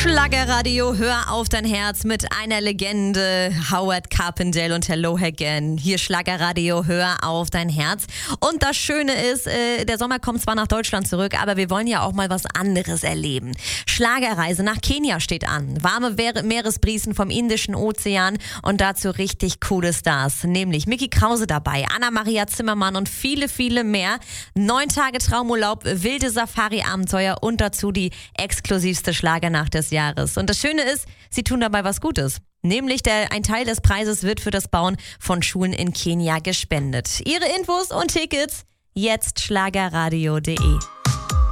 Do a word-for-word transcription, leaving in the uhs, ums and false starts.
Schlagerradio, hör auf dein Herz mit einer Legende, Howard Carpendale und Hello Again. Hier Schlagerradio, hör auf dein Herz. Und das Schöne ist, äh, der Sommer kommt zwar nach Deutschland zurück, aber wir wollen ja auch mal was anderes erleben. Schlagerreise nach Kenia steht an. Warme Meeresbrisen vom Indischen Ozean und dazu richtig coole Stars. Nämlich Micky Krause dabei, Anna-Maria Zimmermann und viele, viele mehr. Neun Tage Traumurlaub, wilde Safari-Abenteuer und dazu die exklusivste Schlagernacht des Jahres. Und das Schöne ist, sie tun dabei was Gutes. Nämlich der, ein Teil des Preises wird für das Bauen von Schulen in Kenia gespendet. Ihre Infos und Tickets jetzt schlagerradio punkt de.